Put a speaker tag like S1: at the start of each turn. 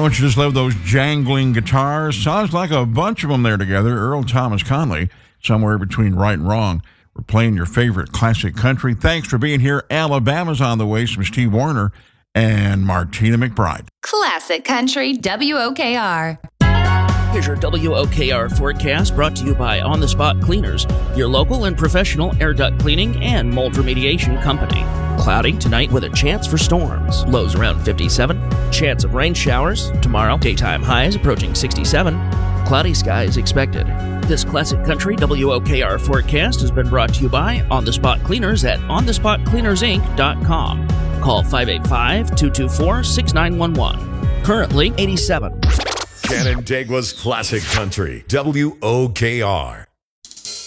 S1: Don't you just love those jangling guitars? Sounds like a bunch of them there together. Earl Thomas Conley, somewhere between right and wrong. We're playing your favorite classic country. Thanks for being here. Alabama's on the way. Some Steve Wariner and Martina McBride.
S2: Classic Country WOKR.
S3: Here's your WOKR forecast brought to you by On The Spot Cleaners, your local and professional air duct cleaning and mold remediation company. Cloudy tonight with a chance for storms. Lows around 57. Chance of rain showers. Tomorrow, daytime highs approaching 67. Cloudy skies expected. This Classic Country WOKR forecast has been brought to you by On The Spot Cleaners at onthespotcleanersinc.com. Call 585-224-6911. Currently 87.
S4: Canandaigua's Classic Country, WOKR.